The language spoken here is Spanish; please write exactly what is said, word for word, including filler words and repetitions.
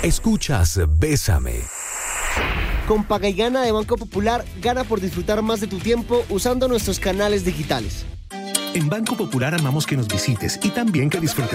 Escuchas Bésame. Con Paga y Gana de Banco Popular, gana por disfrutar más de tu tiempo usando nuestros canales digitales. En Banco Popular amamos que nos visites y también que disfrutes